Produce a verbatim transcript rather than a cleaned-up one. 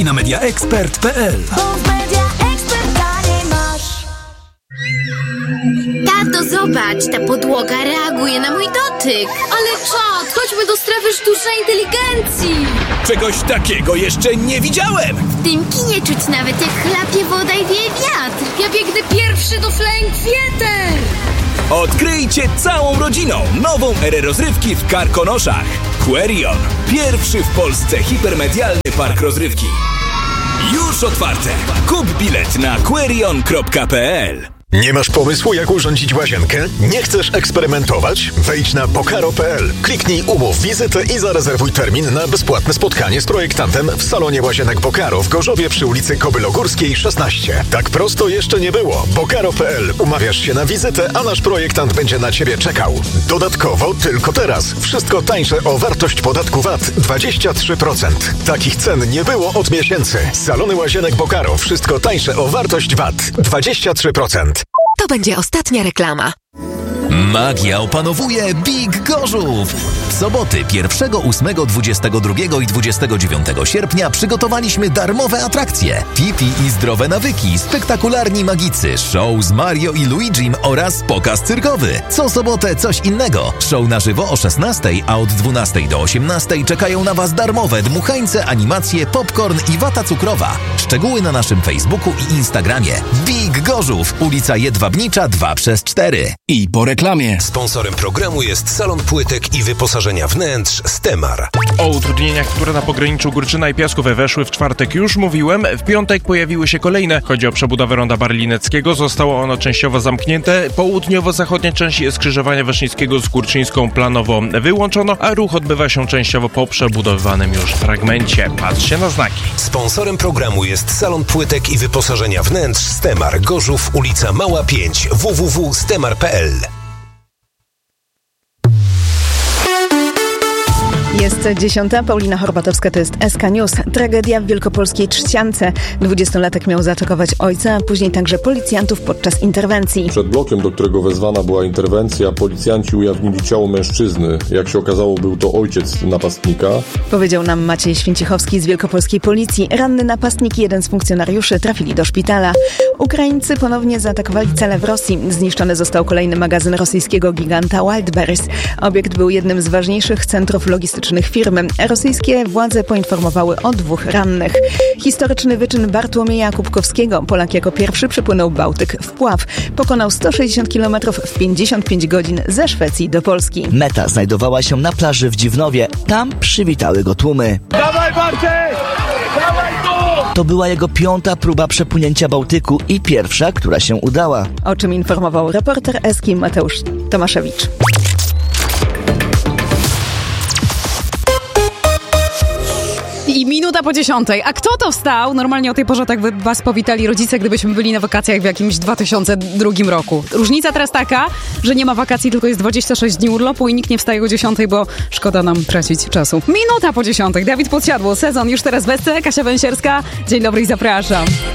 i na media expert kropka p l. Tato, zobacz, ta podłoga reaguje na mój dotyk. Ale czad, chodźmy do strefy sztucznej inteligencji. Czegoś takiego jeszcze nie widziałem. W tym kinie czuć nawet jak chlapie woda i wieje wiatr. Ja biegnę pierwszy do Flying Theater. Odkryjcie całą rodziną nową erę rozrywki w Karkonoszach. Querion. Pierwszy w Polsce hipermedialny park rozrywki. Już otwarte. Kup bilet na querion kropka p l. Nie masz pomysłu, jak urządzić łazienkę? Nie chcesz eksperymentować? Wejdź na bokaro kropka p l. Kliknij umów wizytę i zarezerwuj termin na bezpłatne spotkanie z projektantem w salonie łazienek Bokaro w Gorzowie przy ulicy Kobylogórskiej szesnaście. Tak prosto jeszcze nie było. bokaro kropka p l. Umawiasz się na wizytę, a nasz projektant będzie na Ciebie czekał. Dodatkowo tylko teraz. Wszystko tańsze o wartość podatku V A T dwadzieścia trzy procent. Takich cen nie było od miesięcy. Salony łazienek Bokaro. Wszystko tańsze o wartość V A T dwadzieścia trzy procent. To będzie ostatnia reklama. Magia opanowuje Big Gorzów! W soboty pierwszego, ósmego, dwudziestego drugiego i dwudziestego dziewiątego sierpnia przygotowaliśmy darmowe atrakcje. Pipi i zdrowe nawyki, spektakularni magicy, show z Mario i Luigim oraz pokaz cyrkowy. Co sobotę coś innego. Show na żywo o szesnastej, a od dwunastej do osiemnastej czekają na Was darmowe dmuchańce, animacje, popcorn i wata cukrowa. Szczegóły na naszym Facebooku i Instagramie. Big Gorzów, ulica Jedwabnicza dwa przez cztery. I po reklamie. Sponsorem programu jest salon płytek i wyposażenia wnętrz Stemar. O utrudnieniach, które na pograniczu Górczyna i Piastów weszły w czwartek już mówiłem. W piątek pojawiły się kolejne. Chodzi o przebudowę ronda Barlineckiego. Zostało ono częściowo zamknięte. Południowo-zachodnia część skrzyżowania Wesznickiego z Kurczyńską planowo wyłączono, a ruch odbywa się częściowo po przebudowywanym już fragmencie. Patrzcie na znaki. Sponsorem programu jest salon płytek i wyposażenia wnętrz Stemar. Gorzów, ulica Mała pięć, w w w kropka stemar kropka p l. Jest dziesiąta, Paulina Horbatowska, to jest S K News. Tragedia w wielkopolskiej Trzciance. Dwudziestolatek miał zaatakować ojca, a później także policjantów podczas interwencji. Przed blokiem, do którego wezwana była interwencja, policjanci ujawnili ciało mężczyzny. Jak się okazało, był to ojciec napastnika. Powiedział nam Maciej Święcichowski z wielkopolskiej policji. Ranny napastnik i jeden z funkcjonariuszy trafili do szpitala. Ukraińcy ponownie zaatakowali cele w Rosji. Zniszczony został kolejny magazyn rosyjskiego giganta Wildberries. Obiekt był jednym z ważniejszych centrów logistycznych firmy. Rosyjskie władze poinformowały o dwóch rannych. Historyczny wyczyn Bartłomieja Kubkowskiego. Polak jako pierwszy przepłynął Bałtyk w pław. Pokonał sto sześćdziesiąt kilometrów w pięćdziesiąt pięć godzin ze Szwecji do Polski. Meta znajdowała się na plaży w Dziwnowie. Tam przywitały go tłumy. Dawaj, Bartek! Dawaj tu! To była jego piąta próba przepłynięcia Bałtyku i pierwsza, która się udała. O czym informował reporter Eski Mateusz Tomaszewicz. I minuta po dziesiątej. A kto to wstał? Normalnie o tej porze tak by was powitali rodzice, gdybyśmy byli na wakacjach w jakimś dwa tysiące drugim roku. Różnica teraz taka, że nie ma wakacji, tylko jest dwadzieścia sześć dni urlopu i nikt nie wstaje o dziesiątej, bo szkoda nam tracić czasu. Minuta po dziesiątej. Dawid Podsiadło. Sezon już teraz w Esce. Kasia Węsierska. Dzień dobry i zapraszam.